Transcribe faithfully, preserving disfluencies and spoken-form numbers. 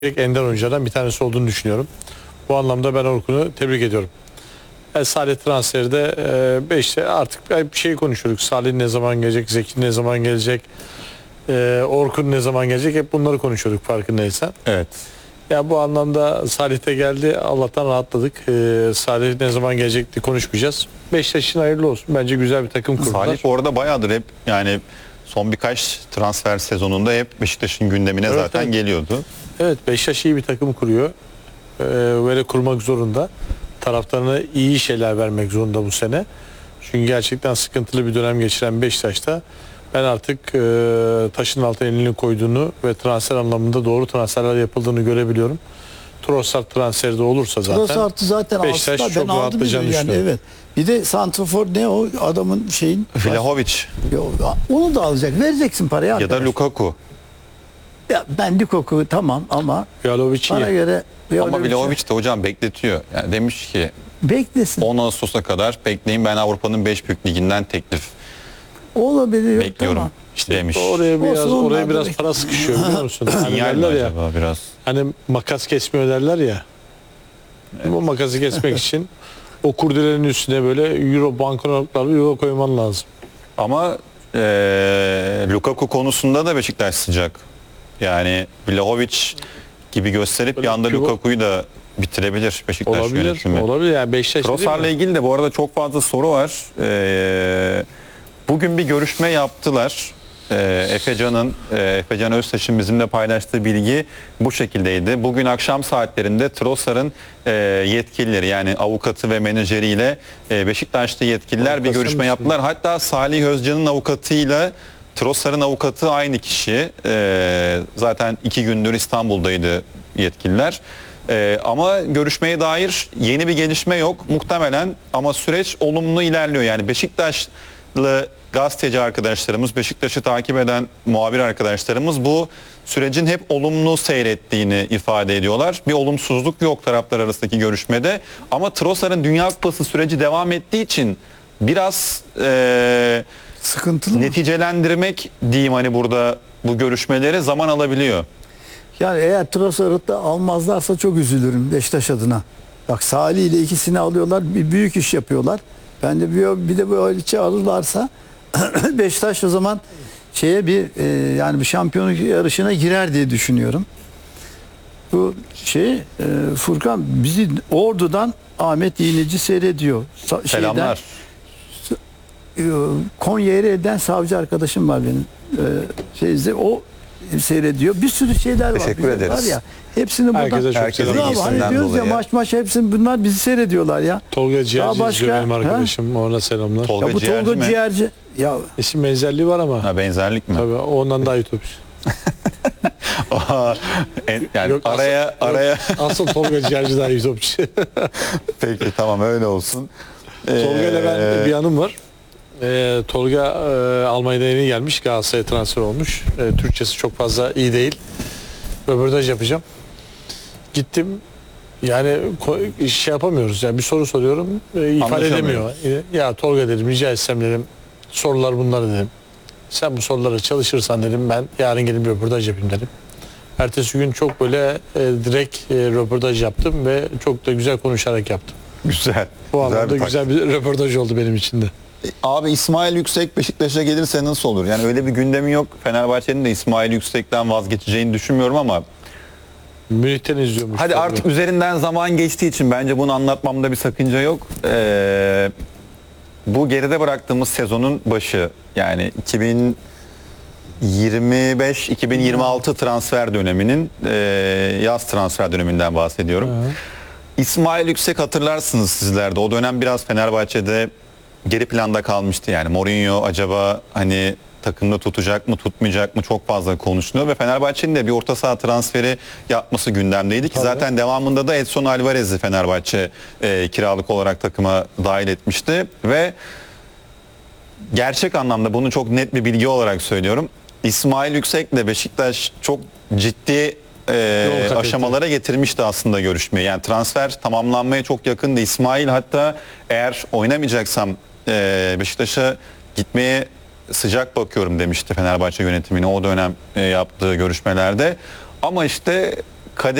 ender oyunculardan bir tanesi olduğunu düşünüyorum. Bu anlamda ben Orkun'u tebrik ediyorum. Yani Salih transferi de beşte artık bir şey konuşuyorduk. Salih ne zaman gelecek, Zeki ne zaman gelecek, e, Orkun ne zaman gelecek, hep bunları konuşuyorduk farkındaysan. Evet. Ya bu anlamda Salih de geldi. Allah'tan rahatladık. E, Salih ne zaman gelecek diye konuşmayacağız. Beşiktaş'ın hayırlı olsun. Bence güzel bir takım kurdular. Salih bu arada bayağıdır hep yani son birkaç transfer sezonunda hep Beşiktaş'ın gündemine Evet, zaten evet. geliyordu. Evet, Beşiktaş iyi bir takım kuruyor. Ee, böyle kurmak zorunda. Taraftarına iyi şeyler vermek zorunda bu sene. Çünkü gerçekten sıkıntılı bir dönem geçiren Beşiktaş'ta ben artık e, taşın altına elini koyduğunu ve transfer anlamında doğru transferler yapıldığını görebiliyorum. Trossard transferi de olursa zaten Trossard'ı zaten Beşiktaş alsınlar. çok Ben aldım rahatlayacağını yani, düşünüyorum. evet. Bir de santrafor ne o adamın şeyin? Vlahovic Yo, onu da alacak. Vereceksin parayı ya da arkadaş. Lukaku. Ya ben Lukaku tamam ama Vlahovic bana iyi. göre Ama Vlahovic- Vlahovic de hocam bekletiyor. Yani demiş ki beklesin. on Ağustos'a kadar bekleyin, ben Avrupa'nın beş büyük liginden teklif Olabilir. yok, bekliyorum tamam. işte demiş. Oraya biraz Olsun, onlar oraya da biraz bekle- para sıkışıyor biliyor musun? Hani Sinyal mi derler ya. acaba biraz? Hani makas kesmiyor derler ya. Bu makası kesmek için o kurdelenin üstüne böyle euro banknotlarla euro koyman lazım. Ama eee Lukaku konusunda da Beşiktaş sıcak. Yani Vlahovic gibi gösterip bir Böyle anda pivot- Lukaku'yu da bitirebilir Beşiktaş Olabilir. yönetimi. Olabilir yani Beşiktaş değil Trossard'la mi? ilgili de bu arada çok fazla soru var. Ee, bugün bir görüşme yaptılar. Ee, Efecan'ın, e, Efecan Öztaş'ın bizimle paylaştığı bilgi bu şekildeydi. Bugün akşam saatlerinde Trossard'ın e, yetkilileri, yani avukatı ve menajeriyle e, Beşiktaş'ta yetkililer bir Avukatı görüşme mısın? yaptılar. Hatta Salih Özcan'ın avukatıyla Trossard'ın avukatı aynı kişi. Ee, zaten iki gündür İstanbul'daydı yetkililer. Ee, ama görüşmeye dair yeni bir gelişme yok muhtemelen, ama süreç olumlu ilerliyor. Yani Beşiktaşlı gazeteci arkadaşlarımız, Beşiktaş'ı takip eden muhabir arkadaşlarımız bu sürecin hep olumlu seyrettiğini ifade ediyorlar. Bir olumsuzluk yok taraflar arasındaki görüşmede, ama Trossard'ın Dünya Kupası süreci devam ettiği için biraz ee, Sıkıntılı mı? neticelendirmek diyeyim hani burada bu görüşmeleri zaman alabiliyor. Yani eğer Trossard'ı almazlarsa çok üzülürüm Beşiktaş adına. Bak Salih ile ikisini alıyorlar. Bir büyük iş yapıyorlar. Ben de bir, bir de böyle alırlarsa Beşiktaş o zaman şeye bir e, yani bir şampiyonluk yarışına girer diye düşünüyorum. Bu şey e, Furkan bizi Ordu'dan Ahmet İğneci seyrediyor. Sa- Selamlar. Şeyden, e, Konya Ereğli'den savcı arkadaşım var benim. E, şeyde o seyrediyor. Bir sürü şeyler var. Teşekkür Bize ederiz. var ya. Hepsini buradan. Herkese çok Herkese selam. iyi Bravo, hani ilgisinden diyoruz ya dolayı. maç maç hepsini bunlar bizi seyrediyorlar ya. Tolga Ciğerci Daha başka- izliyor benim Ha? arkadaşım. Ona selamlar. Tolga Ya bu Ciğerci Tolga mi? Ciğerci. Ya İsim benzerliği var ama. Ha, benzerlik mi? Tabii ondan daha iyi topçu. Aa, en- yani Yok, araya asıl, araya yok, asıl Tolga Ciğerci daha iyi topçu. peki tamam, öyle olsun. Tolga ile ben Ee, bir anım var. Ee, Tolga e, Almanya'dan yeni gelmiş. Galatasaray'a transfer olmuş. E, Türkçesi çok fazla iyi değil. Röportaj yapacağım. Gittim. Yani ko- şey yapamıyoruz. Yani bir soru soruyorum. E, ifade Anlaşamıyor. edemiyor. E, ya Tolga dedim, rica etsem dedim. Sorular bunlar dedim. Sen bu soruları çalışırsan dedim, ben yarın gelip bir röportaj yapayım dedim. Ertesi gün çok böyle e, direkt e, röportaj yaptım ve çok da güzel konuşarak yaptım. güzel. Bu güzel anlamda bir güzel bir röportaj oldu benim için de. Abi İsmail Yüksek Beşiktaş'a gelirse nasıl olur? Yani öyle bir gündemi yok. Fenerbahçe'nin de İsmail Yüksek'ten vazgeçeceğini düşünmüyorum, ama Münih'ten izliyormuş. hadi tabii. artık üzerinden zaman geçtiği için bence bunu anlatmamda bir sakınca yok. Ee, bu geride bıraktığımız sezonun başı, yani iki bin yirmi beş iki bin yirmi altı transfer döneminin e, yaz transfer döneminden bahsediyorum. Hı. İsmail Yüksek, hatırlarsınız sizler de, o dönem biraz Fenerbahçe'de geri planda kalmıştı. Yani Mourinho acaba hani takımda tutacak mı tutmayacak mı çok fazla konuşuluyor ve Fenerbahçe'nin de bir orta saha transferi yapması gündemdeydi ki Tabii. zaten devamında da Edson Alvarez'i Fenerbahçe e, kiralık olarak takıma dahil etmişti ve gerçek anlamda bunu çok net bir bilgi olarak söylüyorum. İsmail Yüksek'le Beşiktaş çok ciddi e, Yol kat aşamalara getirmişti aslında görüşmeyi. Yani transfer tamamlanmaya çok yakındı. İsmail hatta eğer oynamayacaksam e, Beşiktaş'a gitmeye sıcak bakıyorum demişti Fenerbahçe yönetimine o dönem e, yaptığı görüşmelerde. Ama işte